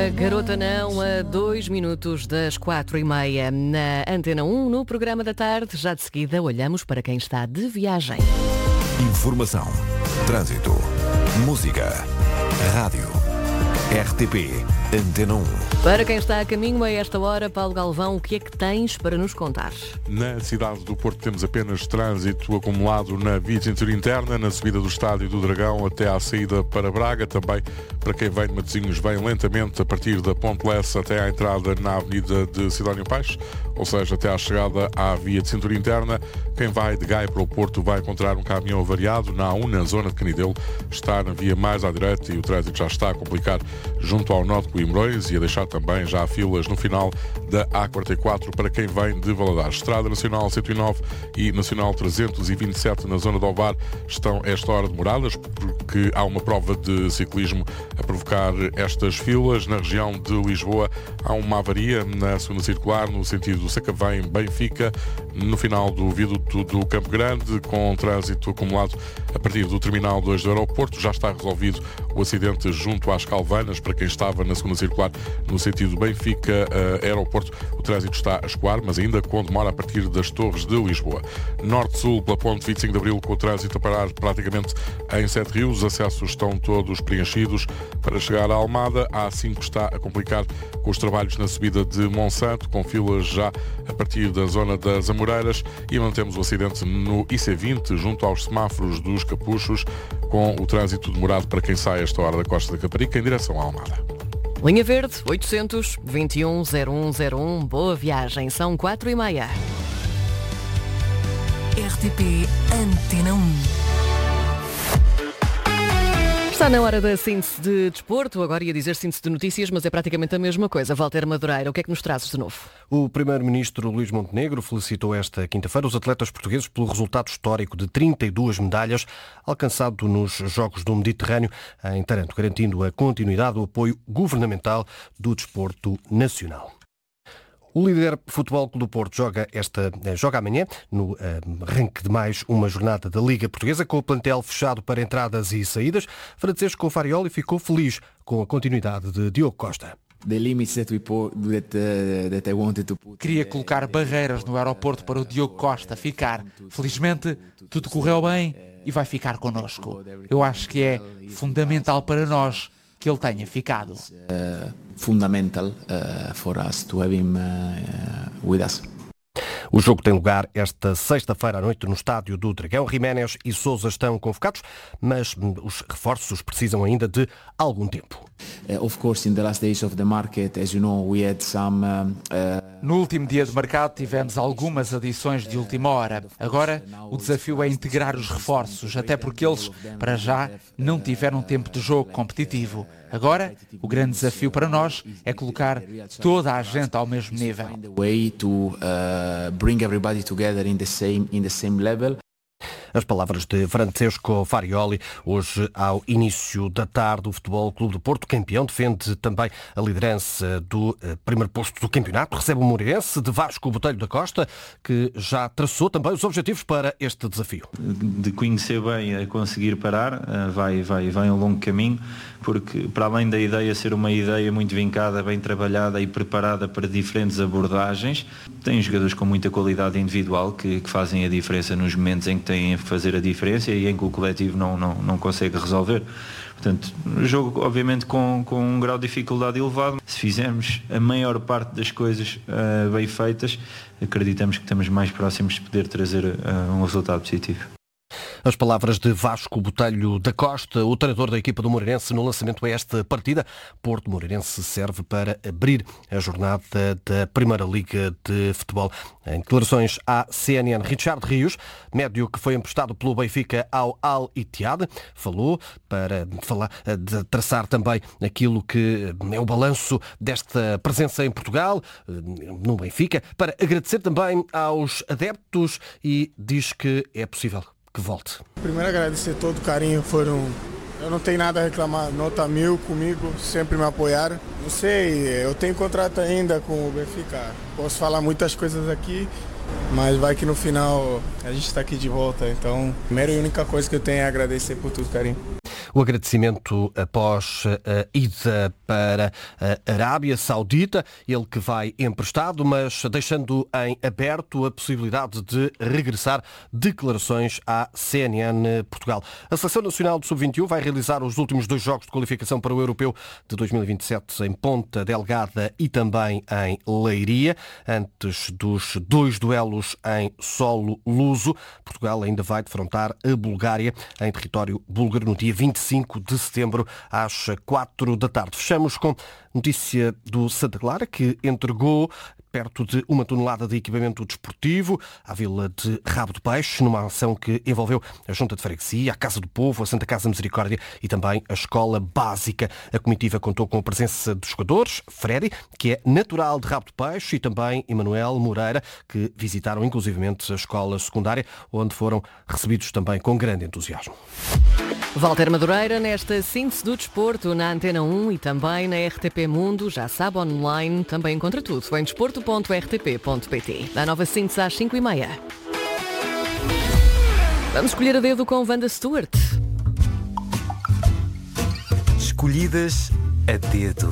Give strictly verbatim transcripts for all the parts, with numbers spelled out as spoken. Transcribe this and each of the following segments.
agora, Garota Não, a dois minutos das quatro e meia na Antena um, no programa da tarde. Já de seguida olhamos para quem está de viagem. Informação, trânsito, música, rádio, R T P, Antena um. Para quem está a caminho a esta hora, Paulo Galvão, o que é que tens para nos contar? Na cidade do Porto temos apenas trânsito acumulado na via de cintura interna, na subida do Estádio do Dragão até à saída para Braga. Também para quem vem de Matosinhos vem lentamente a partir da Ponte Lessa até à entrada na Avenida de Sidónio Paes, ou seja, até à chegada à via de cintura interna. Quem vai de Gaia para o Porto vai encontrar um caminhão avariado na A um, na zona de Canidelo. Está na via mais à direita e o trânsito já está a complicar junto ao nó de Coimbrões e a deixar também já filas no final da A quarenta e quatro para quem vem de Valadares. Estrada Nacional cento e nove e Nacional trezentos e vinte e sete na zona do Ovar estão a esta hora demoradas porque há uma prova de ciclismo a provocar estas filas. Na região de Lisboa há uma avaria na segunda circular no sentido do Sacavém-Benfica, no final do viaduto do Campo Grande, com trânsito acumulado a partir do Terminal dois do aeroporto. Já está resolvido o acidente junto às Calvanas para quem estava na segunda circular no sentido Benfica-Aeroporto. O trânsito está a escoar, mas ainda com demora a partir das Torres de Lisboa. Norte-Sul, pela ponte vinte e cinco de Abril, com o trânsito a parar praticamente em Sete Rios. Os acessos estão todos preenchidos. Para chegar à Almada, a A cinco está a complicar com os trabalhos na subida de Monsanto, com filas já a partir da zona das Amoreiras, e mantemos o acidente no I C vinte, junto aos semáforos dos Capuchos, com o trânsito demorado para quem sai a esta hora da Costa da Caparica em direção à Almada. Linha Verde, oitocentos, vinte e um, zero um zero um. Boa viagem, são quatro e meia. R T P Antena um. Está na hora da síntese de desporto. Agora ia dizer síntese de notícias, mas é praticamente a mesma coisa. Walter Madureira, o que é que nos trazes de novo? O primeiro-ministro Luís Montenegro felicitou esta quinta-feira os atletas portugueses pelo resultado histórico de trinta e duas medalhas alcançado nos Jogos do Mediterrâneo em Taranto, garantindo a continuidade do apoio governamental do desporto nacional. O líder Futebol Clube do Porto joga, esta, joga amanhã, no uh, arranque de mais uma jornada da Liga Portuguesa, com o plantel fechado para entradas e saídas. Francesco Farioli ficou feliz com a continuidade de Diogo Costa. Queria colocar barreiras no aeroporto para o Diogo Costa ficar. Felizmente, tudo correu bem e vai ficar connosco. Eu acho que é fundamental para nós que ele tenha ficado. Uh, fundamental uh, for us to have him uh, with us. O jogo tem lugar esta sexta-feira à noite no Estádio do Dragão. Jiménez e Sousa estão convocados, mas os reforços precisam ainda de algum tempo. No último dia de mercado tivemos algumas adições de última hora. Agora o desafio é integrar os reforços, até porque eles, para já, não tiveram tempo de jogo competitivo. Agora, o grande desafio para nós é colocar toda a gente ao mesmo nível. As palavras de Francesco Farioli, hoje ao início da tarde. O Futebol Clube do Porto, campeão, defende também a liderança do primeiro posto do campeonato. Recebe o Moreirense de Vasco Botelho da Costa, que já traçou também os objetivos para este desafio. De conhecer bem a conseguir parar, vai, vai, vai um longo caminho, porque para além da ideia ser uma ideia muito vincada, bem trabalhada e preparada para diferentes abordagens, tem jogadores com muita qualidade individual que, que fazem a diferença nos momentos em que têm a fazer a diferença e em que o coletivo não, não, não consegue resolver. Portanto, o jogo obviamente com, com um grau de dificuldade elevado. Se fizermos a maior parte das coisas uh, bem feitas, acreditamos que estamos mais próximos de poder trazer uh, um resultado positivo. As palavras de Vasco Botelho da Costa, o treinador da equipa do Moreirense, no lançamento a esta partida. Porto Moreirense serve para abrir a jornada da Primeira Liga de Futebol. Em declarações à C N N, Richard Rios, médio que foi emprestado pelo Benfica ao Al Ittihad, falou para falar, de traçar também aquilo que é o balanço desta presença em Portugal, no Benfica, para agradecer também aos adeptos e diz que é possível que volte. Primeiro agradecer todo o carinho, foram... Eu não tenho nada a reclamar, nota mil comigo, sempre me apoiaram. Não sei, eu tenho contrato ainda com o Benfica, posso falar muitas coisas aqui, mas vai que no final a gente está aqui de volta, então a primeira e única coisa que eu tenho é agradecer por tudo, carinho. o agradecimento após a ida para a Arábia Saudita, ele que vai emprestado, mas deixando em aberto a possibilidade de regressar. Declarações à C N N Portugal. A Seleção Nacional de sub vinte e um vai realizar os últimos dois jogos de qualificação para o Europeu de dois mil e vinte e sete em Ponta Delgada e também em Leiria, antes dos dois duelos em solo luso. Portugal ainda vai defrontar a Bulgária em território búlgaro no dia vinte e cinco de setembro às quatro da tarde. Fechamos com notícia do Santa Clara, que entregou perto de uma tonelada de equipamento desportivo à Vila de Rabo de Peixe, numa ação que envolveu a Junta de Freguesia, a Casa do Povo, a Santa Casa Misericórdia e também a Escola Básica. A comitiva contou com a presença dos jogadores, Freddy, que é natural de Rabo de Peixe, e também Emanuel Moreira, que visitaram inclusivamente a escola secundária, onde foram recebidos também com grande entusiasmo. Walter Madureira, nesta síntese do desporto na Antena um e também na R T P Mundo. Já sabe, online também encontra tudo em desporto ponto r t p ponto p t. A nova síntese às cinco e meia. Vamos escolher a dedo com Wanda Stewart. Escolhidas a dedo.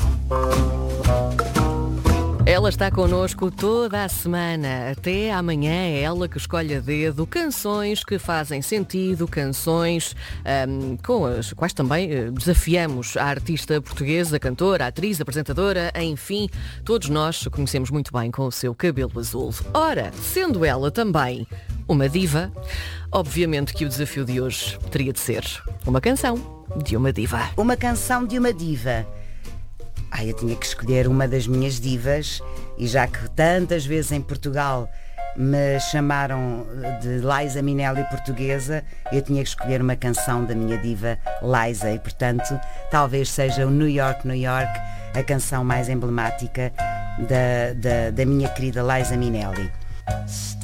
Ela está connosco toda a semana. Até amanhã é ela que escolhe a dedo canções que fazem sentido, canções um, com as quais também uh, desafiamos a artista portuguesa, a cantora, a atriz, a apresentadora, enfim, todos nós conhecemos muito bem com o seu cabelo azul. Ora, sendo ela também uma diva, obviamente que o desafio de hoje teria de ser uma canção de uma diva. Uma canção de uma diva. Ah, eu tinha que escolher uma das minhas divas, e já que tantas vezes em Portugal me chamaram de Liza Minnelli portuguesa, eu tinha que escolher uma canção da minha diva Liza, e portanto talvez seja o New York, New York, a canção mais emblemática da, da, da minha querida Liza Minnelli.